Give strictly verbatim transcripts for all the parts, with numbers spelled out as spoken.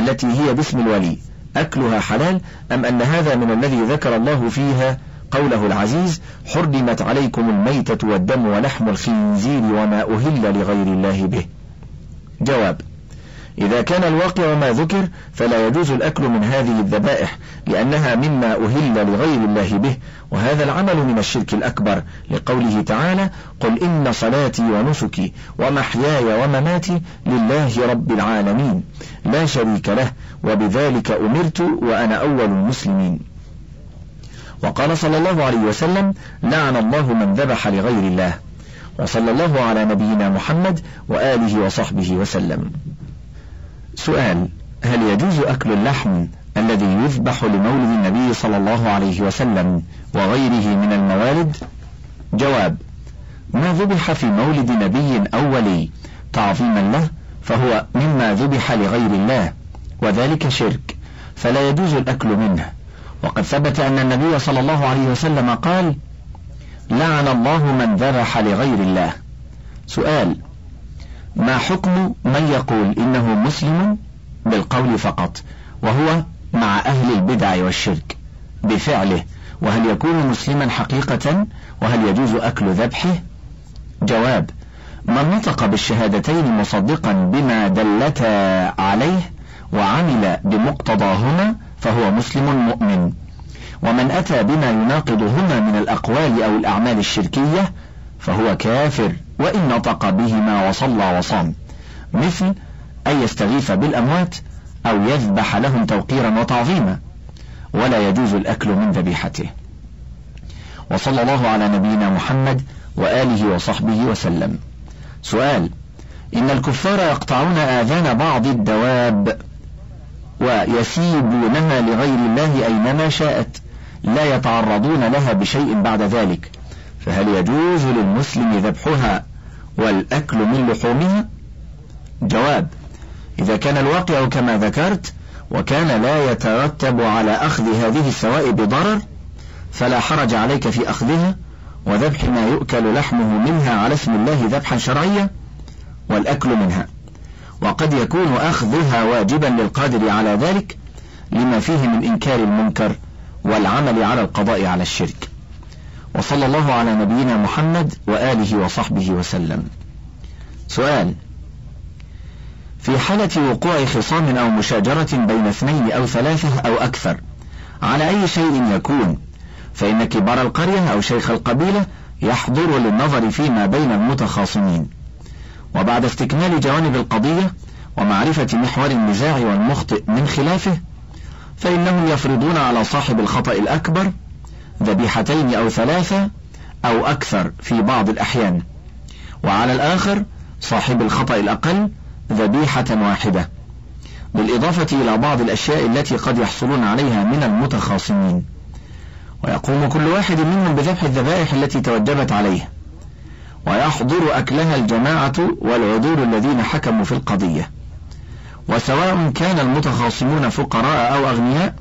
التي هي باسم الولي أكلها حلال، أم أن هذا من الذي ذكر الله فيها قوله العزيز: حرمت عليكم الميتة والدم ولحم الخنزير وما أهل لغير الله به؟ جواب: إذا كان الواقع ما ذكر فلا يجوز الأكل من هذه الذبائح، لأنها مما أهل لغير الله به، وهذا العمل من الشرك الأكبر، لقوله تعالى: قل إن صلاتي ونسكي ومحياي ومماتي لله رب العالمين لا شريك له وبذلك أمرت وأنا أول المسلمين. وقال صلى الله عليه وسلم: لعن الله من ذبح لغير الله. وصلى الله على نبينا محمد وآله وصحبه وسلم. سؤال: هل يجوز أكل اللحم الذي يذبح لمولد النبي صلى الله عليه وسلم وغيره من الموالد؟ جواب: ما ذبح في مولد نبي أو ولي تعظيما له فهو مما ذبح لغير الله، وذلك شرك، فلا يجوز الأكل منه. وقد ثبت أن النبي صلى الله عليه وسلم قال: لعن الله من ذبح لغير الله. سؤال: ما حكم من يقول إنه مسلم بالقول فقط وهو مع أهل البدع والشرك بفعله، وهل يكون مسلما حقيقة؟ وهل يجوز أكل ذبحه؟ جواب: من نطق بالشهادتين مصدقا بما دلتا عليه وعمل بمقتضاهما فهو مسلم مؤمن، ومن أتى بما يناقضهما من الأقوال أو الأعمال الشركية فهو كافر وإن نطق بهما وصلى وصام، مثل أن يستغيث بالأموات أو يذبح لهم توقيرا وتعظيما، ولا يجوز الأكل من ذبيحته. وصلى الله على نبينا محمد وآله وصحبه وسلم. سؤال: إن الكفار يقطعون آذان بعض الدواب ويسيبونها لغير الله أينما شاءت، لا يتعرضون لها بشيء بعد ذلك، فهل يجوز للمسلم ذبحها والأكل من لحومها؟ جواب: إذا كان الواقع كما ذكرت وكان لا يترتب على أخذ هذه السوائب ضرر فلا حرج عليك في أخذها وذبح ما يؤكل لحمه منها على اسم الله ذبحا شرعيا والأكل منها، وقد يكون أخذها واجبا للقادر على ذلك لما فيه من إنكار المنكر والعمل على القضاء على الشرك. وصلى الله على نبينا محمد وآله وصحبه وسلم. سؤال: في حالة وقوع خصام أو مشاجرة بين اثنين أو ثلاثة أو أكثر على أي شيء يكون، فإن كبار القرية أو شيخ القبيلة يحضر للنظر فيما بين المتخاصمين، وبعد استكمال جوانب القضية ومعرفة محور النزاع والمخطئ من خلافه فإنهم يفرضون على صاحب الخطأ الأكبر ذبيحتين أو ثلاثة أو أكثر في بعض الأحيان، وعلى الآخر صاحب الخطأ الأقل ذبيحة واحدة، بالإضافة إلى بعض الأشياء التي قد يحصلون عليها من المتخاصمين، ويقوم كل واحد منهم بذبح الذبائح التي توجبت عليه، ويحضر أكلها الجماعة والعذور الذين حكموا في القضية، وسواء كان المتخاصمون فقراء أو أغنياء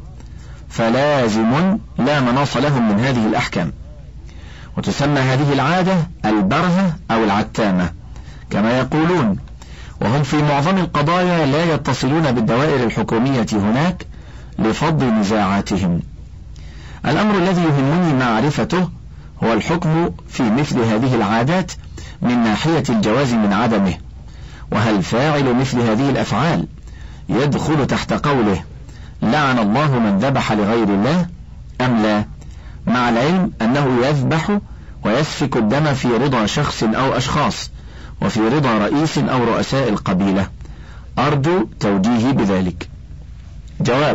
فلازم لا مناص لهم من هذه الأحكام. وتسمى هذه العادة البرهة أو العتامة كما يقولون، وهم في معظم القضايا لا يتصلون بالدوائر الحكومية هناك لفض نزاعاتهم. الأمر الذي يهمني معرفته هو الحكم في مثل هذه العادات من ناحية الجواز من عدمه، وهل فاعل مثل هذه الأفعال يدخل تحت قوله لعن الله من ذبح لغير الله أم لا، مع العلم أنه يذبح ويسفك الدم في رضا شخص أو أشخاص وفي رضا رئيس أو رؤساء القبيلة. أرجو توجيهي بذلك. جواب: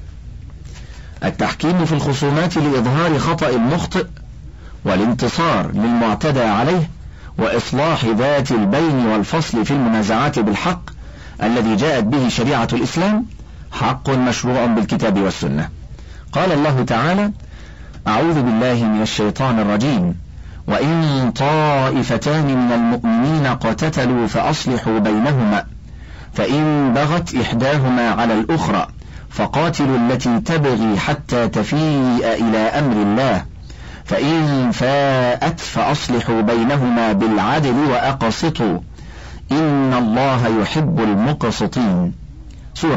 التحكيم في الخصومات لإظهار خطأ المخطئ والانتصار للمعتدى عليه وإصلاح ذات البين والفصل في المنازعات بالحق الذي جاءت به شريعة الإسلام حق مشروع بالكتاب والسنة. قال الله تعالى: أعوذ بالله من الشيطان الرجيم: وإن طائفتان من المؤمنين اقتتلوا فأصلحوا بينهما فإن بغت إحداهما على الأخرى فقاتلوا التي تبغي حتى تفيء إلى أمر الله فإن فاءت فأصلحوا بينهما بالعدل وأقسطوا إن الله يحب المقسطين.